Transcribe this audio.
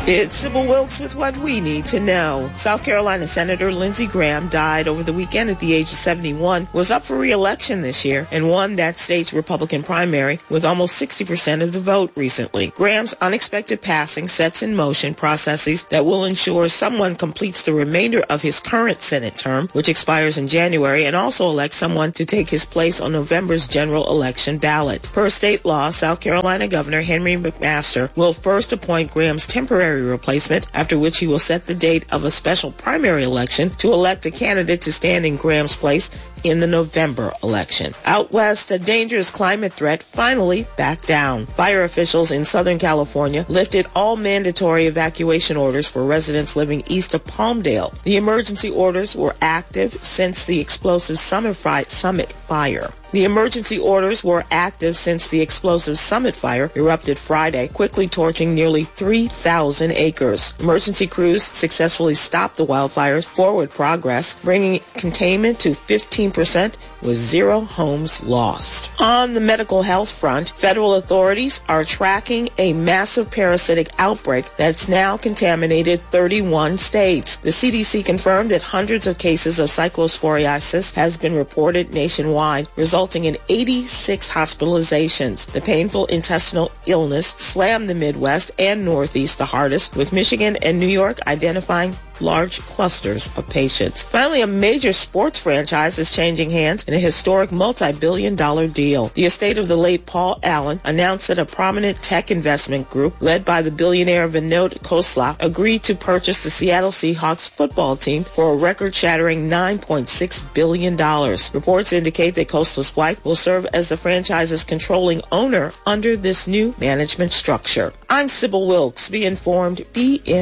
It's Sybil Wilkes with what we need to know. South Carolina Senator Lindsey Graham died over the weekend at the age of 71, was up for re-election this year, and won that state's Republican primary with almost 60% of the vote recently. Graham's unexpected passing sets in motion processes that will ensure someone completes the remainder of his current Senate term, which expires in January, and also elect someone to take his place on November's general election ballot. Per state law, South Carolina Governor Henry McMaster will first appoint Graham's temporary replacement, after which he will set the date of a special primary election to elect a candidate to stand in Graham's place in the November election. Out west, a dangerous climate threat finally backed down. Fire officials in Southern California lifted all mandatory evacuation orders for residents living east of Palmdale. The emergency orders were active since the explosive Summit fire. The emergency orders were active since the explosive Summit fire erupted Friday, quickly torching nearly 3,000 acres. Emergency crews successfully stopped the wildfire's forward progress, bringing containment to 15% with 0 homes lost. On the medical health front, federal authorities are tracking a massive parasitic outbreak that's now contaminated 31 states. The CDC confirmed that hundreds of cases of cyclosporiasis has been reported nationwide, resulting in 86 hospitalizations. The painful intestinal illness slammed the Midwest and Northeast the hardest, with Michigan and New York identifying large clusters of patients. Finally, a major sports franchise is changing hands in a historic multi-billion-dollar deal. The estate of the late Paul Allen announced that a prominent tech investment group led by the billionaire Vinod Khosla agreed to purchase the Seattle Seahawks football team for a record-shattering $9.6 billion. Reports indicate that Khosla's wife will serve as the franchise's controlling owner under this new management structure. I'm Sybil Wilkes. Be informed, be